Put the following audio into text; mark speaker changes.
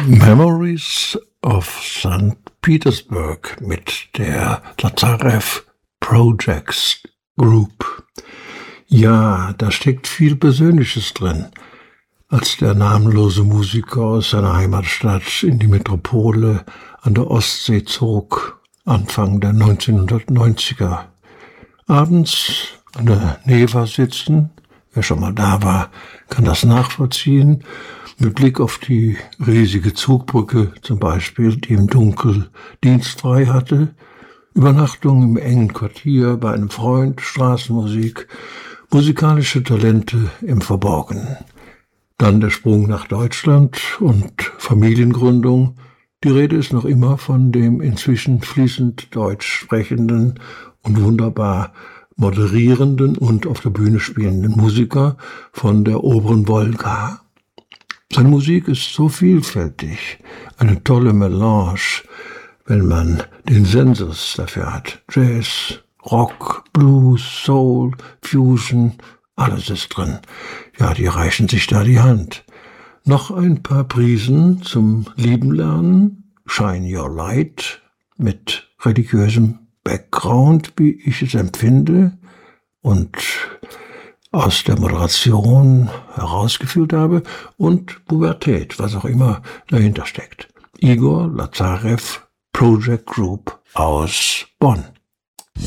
Speaker 1: Memories of St. Petersburg mit der Lazarev Projects Group. Ja, da steckt viel Persönliches drin. Als der namenlose Musiker aus seiner Heimatstadt in die Metropole an der Ostsee zog, Anfang der 1990er. Abends an der Neva sitzen, wer schon mal da war, kann das nachvollziehen, mit Blick auf die riesige Zugbrücke zum Beispiel, die im Dunkel dienstfrei hatte, Übernachtung im engen Quartier bei einem Freund, Straßenmusik, musikalische Talente im Verborgenen. Dann der Sprung nach Deutschland und Familiengründung. Die Rede ist noch immer von dem inzwischen fließend Deutsch sprechenden und wunderbar moderierenden und auf der Bühne spielenden Musiker von der oberen Wolga. Seine Musik ist so vielfältig, eine tolle Melange, wenn man den Sensus dafür hat. Jazz, Rock, Blues, Soul, Fusion, alles ist drin. Ja, die reichen sich da die Hand. Noch ein paar Prisen zum Lieben lernen. Shine Your Light mit religiösem Background, wie ich es empfinde und aus der Moderation herausgeführt habe, und Pubertät, was auch immer dahinter steckt. Igor Lazarev Project Group aus Bonn.